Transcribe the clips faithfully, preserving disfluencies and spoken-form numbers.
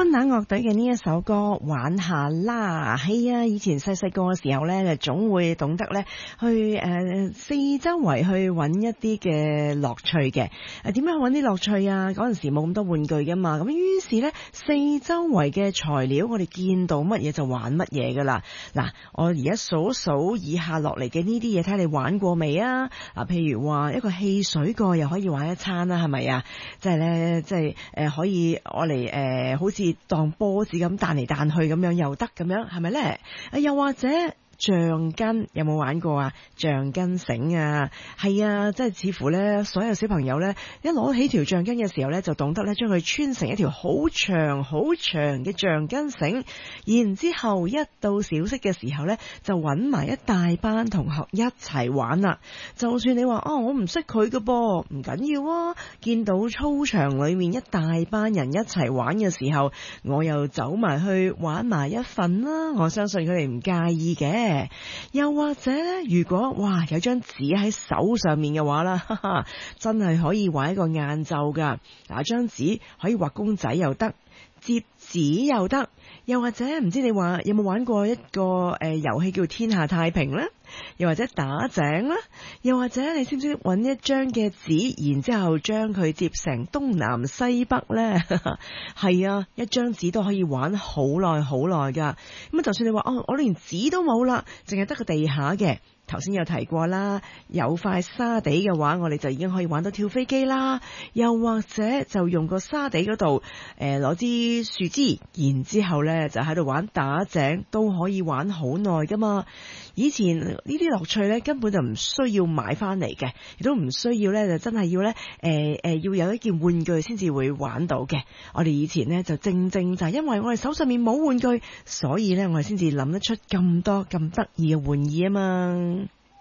溫拿樂隊嘅呢一首歌玩下啦，係啊，以前細細個嘅時候呢，就總會懂得呢去誒、呃、四周圍去揾一啲嘅樂趣嘅。誒點樣揾啲樂趣啊？嗰陣時冇咁多玩具噶嘛，咁於是呢，四周圍嘅材料，我哋見到乜嘢就玩乜嘢噶啦。嗱，我而家數數以下落嚟嘅呢啲嘢，睇下你玩過未啊？嗱，譬如話一個汽水蓋又可以玩一餐啦，係咪啊？即係呢，即係誒可以我嚟誒，好似當波子咁彈嚟彈去咁樣又得咁樣，係咪呢？又或者橡筋有冇玩過啊？橡筋繩啊，係啊，即係似乎呢，所有小朋友呢，一攞起條橡筋嘅時候呢，就懂得呢將佢穿成一條好長好長嘅橡筋繩，然之後一到小息嘅時候呢，就揾埋一大班同學一齊玩啦。就算你話哦，我唔識佢㗎噃，唔緊要啊。見到操場裏面一大班人一齊玩嘅時候，我又走埋去玩埋一份啦。我相信佢哋唔介意嘅。又或者咧，如果哇有張紙喺手上面嘅話啦，哈哈，真係可以玩一個晏晝噶。嗱，張紙可以畫公仔又得，折紙又得，又或者唔知你話有冇玩過一個誒遊戲叫天下太平呢？又或者打井啦，又或者你知唔知揾一張嘅紙，然之後將佢疊成東南西北呢？係啊，一張紙都可以玩好耐好耐噶。咁就算你話哦，我連紙都冇啦，淨係得個地下嘅。頭先有提過啦，有塊沙地嘅話，我哋就已經可以玩到跳飛機啦。又或者就用個沙地嗰度，誒攞支樹枝，然之後呢就喺度玩打井，都可以玩好耐噶嘛。以前呢啲樂趣呢，根本就唔需要買翻嚟嘅，亦都唔需要呢，就真係要呢，誒、呃、誒、呃、要有一件玩具先至會玩到嘅。我哋以前呢，就正正就係因為我哋手上面冇玩具，所以呢，我哋先至諗得出咁多咁得意嘅玩意啊嘛。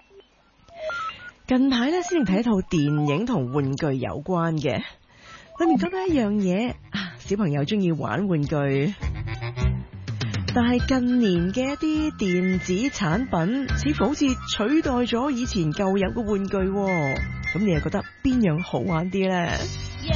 近排呢，先至睇一套電影同玩具有關嘅，裏面講緊一樣嘢啊，小朋友中意玩玩具。但係近年嘅一啲電子產品似乎好似取代咗以前舊有嘅玩具，咁你又覺得邊樣好玩啲呢？